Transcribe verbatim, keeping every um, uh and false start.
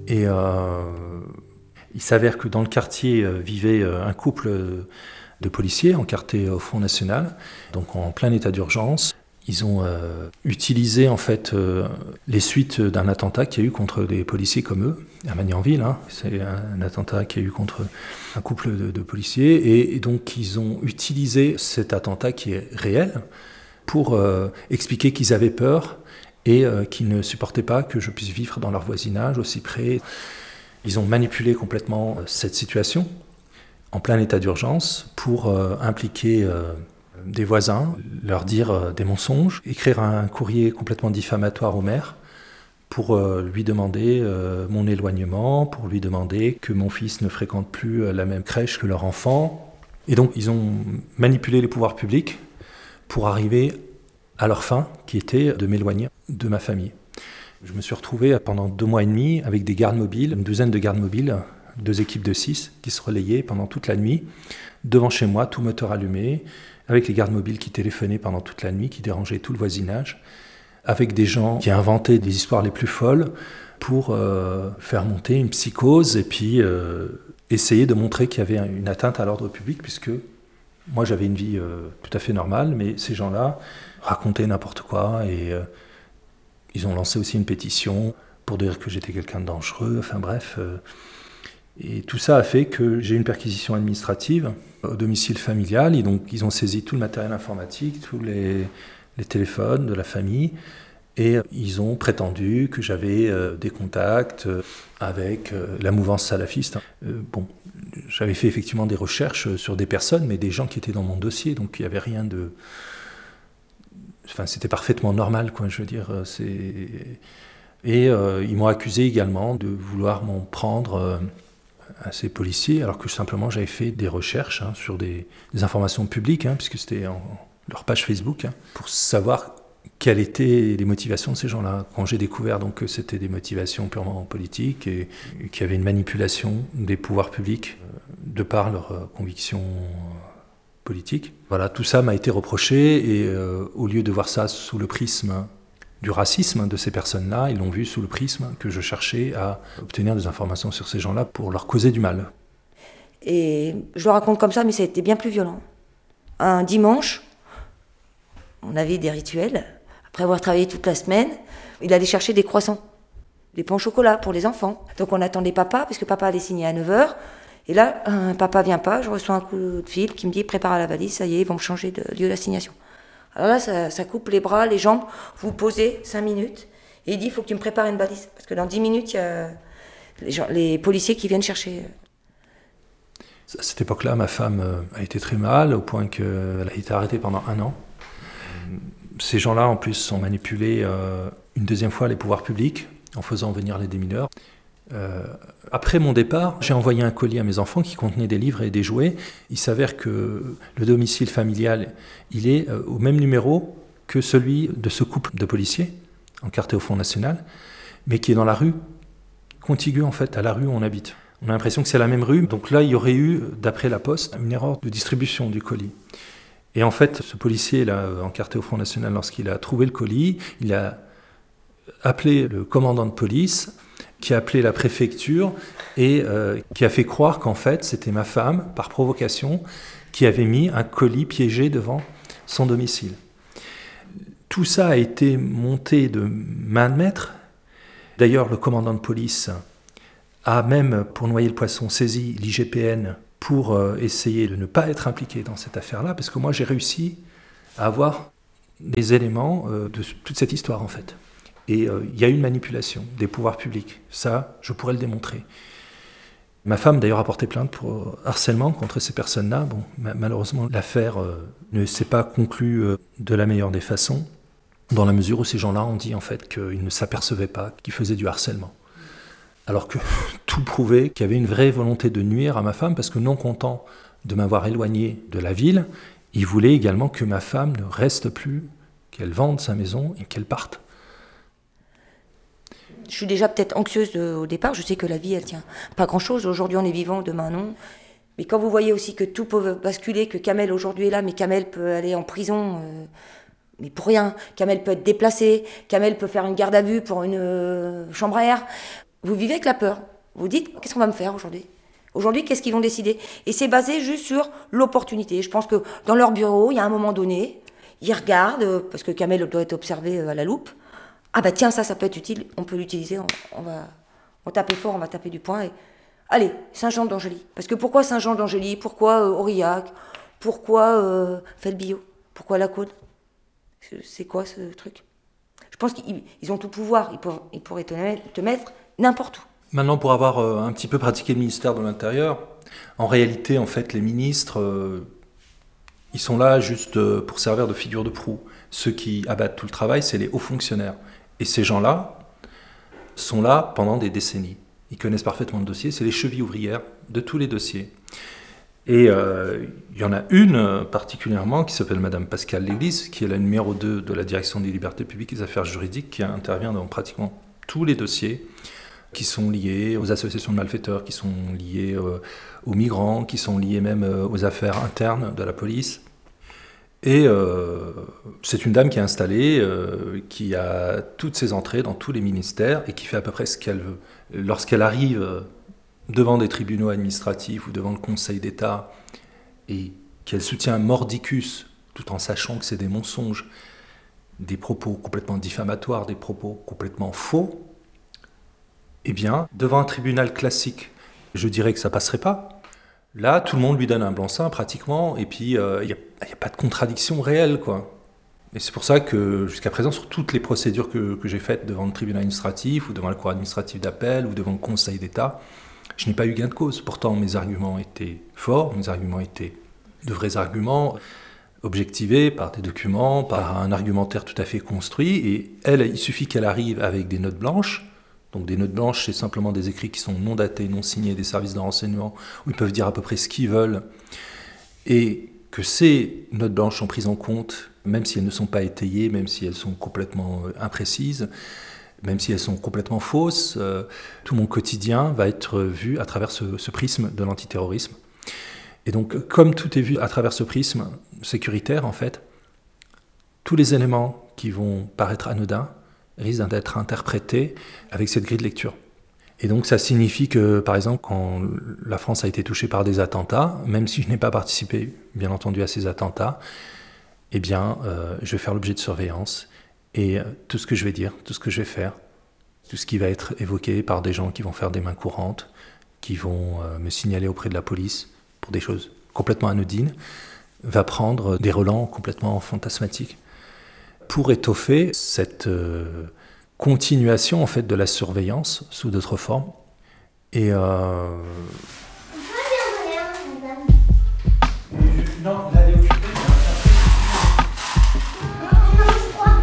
Et euh, il s'avère que dans le quartier euh, vivait euh, un couple euh, de policiers encartés au Front National, donc en plein état d'urgence. Ils ont euh, utilisé en fait euh, les suites d'un attentat qu'il y a eu contre des policiers comme eux, à Magnanville. Hein. C'est un, un attentat qu'il y a eu contre un couple de, de policiers. Et, et donc ils ont utilisé cet attentat qui est réel pour euh, expliquer qu'ils avaient peur et euh, qu'ils ne supportaient pas que je puisse vivre dans leur voisinage aussi près. Ils ont manipulé complètement cette situation en plein état d'urgence pour euh, impliquer euh, des voisins, leur dire euh, des mensonges, écrire un courrier complètement diffamatoire au maire pour euh, lui demander euh, mon éloignement, pour lui demander que mon fils ne fréquente plus euh, la même crèche que leur enfant. Et donc ils ont manipulé les pouvoirs publics pour arriver à leur fin, qui était de m'éloigner de ma famille. Je me suis retrouvé pendant deux mois et demi avec des gardes mobiles, une douzaine de gardes mobiles, deux équipes de six qui se relayaient pendant toute la nuit, devant chez moi, tout moteur allumé, avec les gardes mobiles qui téléphonaient pendant toute la nuit, qui dérangeaient tout le voisinage, avec des gens qui inventaient des histoires les plus folles pour euh, faire monter une psychose et puis euh, essayer de montrer qu'il y avait une atteinte à l'ordre public, puisque moi j'avais une vie euh, tout à fait normale, mais ces gens-là racontaient n'importe quoi et euh, ils ont lancé aussi une pétition pour dire que j'étais quelqu'un de dangereux, enfin bref. Euh, et tout ça a fait que j'ai eu une perquisition administrative au domicile familial. Et donc ils ont saisi tout le matériel informatique, tous les, les téléphones de la famille. Et ils ont prétendu que j'avais euh, des contacts euh, avec euh, la mouvance salafiste. Euh, bon, j'avais fait effectivement des recherches sur des personnes, mais des gens qui étaient dans mon dossier. Donc il n'y avait rien de... Enfin, c'était parfaitement normal, quoi, je veux dire. C'est... Et euh, ils m'ont accusé également de vouloir m'en prendre euh, à ces policiers, alors que simplement j'avais fait des recherches hein, sur des, des informations publiques, hein, puisque c'était en, leur page Facebook, hein, pour savoir quelles étaient les motivations de ces gens-là. Quand j'ai découvert donc, que c'était des motivations purement politiques et, et qu'il y avait une manipulation des pouvoirs publics euh, de par leurs euh, convictions politique. Voilà, tout ça m'a été reproché et euh, au lieu de voir ça sous le prisme du racisme de ces personnes-là, ils l'ont vu sous le prisme que je cherchais à obtenir des informations sur ces gens-là pour leur causer du mal. Et je le raconte comme ça, mais ça a été bien plus violent. Un dimanche, on avait des rituels. Après avoir travaillé toute la semaine, il allait chercher des croissants, des pains au chocolat pour les enfants. Donc on attendait papa, parce que papa allait signer à neuf heures. Et là, euh, papa vient pas, je reçois un coup de fil qui me dit « Prépare la valise, ça y est, ils vont me changer de lieu d'assignation ». Alors là, ça, ça coupe les bras, les jambes, vous posez cinq minutes, et il dit « Il faut que tu me prépares une valise ». Parce que dans dix minutes, il y a les, gens, les policiers qui viennent chercher. À cette époque-là, ma femme a été très mal, au point qu'elle a été arrêtée pendant un an. Ces gens-là, en plus, ont manipulé euh, une deuxième fois les pouvoirs publics, en faisant venir les démineurs. Euh, après mon départ, j'ai envoyé un colis à mes enfants qui contenait des livres et des jouets. Il s'avère que le domicile familial, il est euh, au même numéro que celui de ce couple de policiers, encarté au Front National, mais qui est dans la rue, contiguë en fait à la rue où on habite. On a l'impression que c'est la même rue, donc là il y aurait eu, d'après la Poste, une erreur de distribution du colis. Et en fait, ce policier là, encarté au Front National, lorsqu'il a trouvé le colis, il a appelé le commandant de police, qui a appelé la préfecture et euh, qui a fait croire qu'en fait, c'était ma femme, par provocation, qui avait mis un colis piégé devant son domicile. Tout ça a été monté de main de maître. D'ailleurs, le commandant de police a même, pour noyer le poisson, saisi l'I G P N pour euh, essayer de ne pas être impliqué dans cette affaire-là, parce que moi, j'ai réussi à avoir des éléments euh, de toute cette histoire, en fait. Et il euh, y a eu une manipulation des pouvoirs publics. Ça, je pourrais le démontrer. Ma femme, d'ailleurs, a porté plainte pour harcèlement contre ces personnes-là. Bon, ma- malheureusement, l'affaire euh, ne s'est pas conclue euh, de la meilleure des façons, dans la mesure où ces gens-là ont dit en fait qu'ils ne s'apercevaient pas qu'ils faisaient du harcèlement. Alors que tout prouvait qu'il y avait une vraie volonté de nuire à ma femme, parce que non content de m'avoir éloigné de la ville, ils voulaient également que ma femme ne reste plus, qu'elle vende sa maison et qu'elle parte. Je suis déjà peut-être anxieuse de, au départ, je sais que la vie, elle tient pas grand-chose. Aujourd'hui, on est vivant, demain, non. Mais quand vous voyez aussi que tout peut basculer, que Kamel aujourd'hui est là, mais Kamel peut aller en prison, euh, mais pour rien. Kamel peut être déplacé, Kamel peut faire une garde à vue pour une euh, chambre à air. Vous vivez avec la peur. Vous dites, qu'est-ce qu'on va me faire aujourd'hui ? Aujourd'hui, qu'est-ce qu'ils vont décider ? Et c'est basé juste sur l'opportunité. Je pense que dans leur bureau, il y a un moment donné, ils regardent, parce que Kamel doit être observé à la loupe. Ah bah tiens, ça, ça peut être utile, on peut l'utiliser, on, on va, on va taper fort, on va taper du poing. Et... Allez, Saint-Jean-d'Angély. Parce que pourquoi Saint-Jean-d'Angély ? Pourquoi euh, Aurillac ? Pourquoi euh, Felbio ? Pourquoi La Cône ? C'est quoi ce truc ? Je pense qu'ils ils ont tout pouvoir, ils, pour, ils pourraient te mettre, te mettre n'importe où. Maintenant, pour avoir euh, un petit peu pratiqué le ministère de l'Intérieur, en réalité, en fait, les ministres, euh, ils sont là juste euh, pour servir de figure de proue. Ceux qui abattent tout le travail, c'est les hauts fonctionnaires. Et ces gens-là sont là pendant des décennies. Ils connaissent parfaitement le dossier, c'est les chevilles ouvrières de tous les dossiers. Et euh, il y en a une particulièrement qui s'appelle Madame Pascale Léglise, qui est la numéro deux de la direction des libertés publiques et des affaires juridiques, qui intervient dans pratiquement tous les dossiers qui sont liés aux associations de malfaiteurs, qui sont liés euh, aux migrants, qui sont liés même euh, aux affaires internes de la police. Et euh, c'est une dame qui est installée, euh, qui a toutes ses entrées dans tous les ministères et qui fait à peu près ce qu'elle veut. Lorsqu'elle arrive devant des tribunaux administratifs ou devant le Conseil d'État et qu'elle soutient mordicus, tout en sachant que c'est des mensonges, des propos complètement diffamatoires, des propos complètement faux, eh bien, devant un tribunal classique, je dirais que ça passerait pas. Là, tout le monde lui donne un blanc-seing pratiquement, et puis il euh, n'y a, a pas de contradiction réelle, quoi. Et c'est pour ça que jusqu'à présent, sur toutes les procédures que, que j'ai faites devant le tribunal administratif, ou devant la cour administrative d'appel, ou devant le Conseil d'État, je n'ai pas eu gain de cause. Pourtant, mes arguments étaient forts, mes arguments étaient de vrais arguments, objectivés par des documents, par un argumentaire tout à fait construit, et elle, il suffit qu'elle arrive avec des notes blanches. Donc des notes blanches, c'est simplement des écrits qui sont non datés, non signés des services de renseignement, où ils peuvent dire à peu près ce qu'ils veulent, et que ces notes blanches sont prises en compte, même si elles ne sont pas étayées, même si elles sont complètement imprécises, même si elles sont complètement fausses, euh, tout mon quotidien va être vu à travers ce, ce prisme de l'antiterrorisme. Et donc, comme tout est vu à travers ce prisme sécuritaire, en fait, tous les éléments qui vont paraître anodins risquent d'être interprétés avec cette grille de lecture. Et donc ça signifie que, par exemple, quand la France a été touchée par des attentats, même si je n'ai pas participé, bien entendu, à ces attentats, eh bien, euh, je vais faire l'objet de surveillance. Et euh, tout ce que je vais dire, tout ce que je vais faire, tout ce qui va être évoqué par des gens qui vont faire des mains courantes, qui vont euh, me signaler auprès de la police pour des choses complètement anodines, va prendre des relents complètement fantasmatiques. Pour étoffer cette euh, continuation en fait de la surveillance sous d'autres formes. Et euh,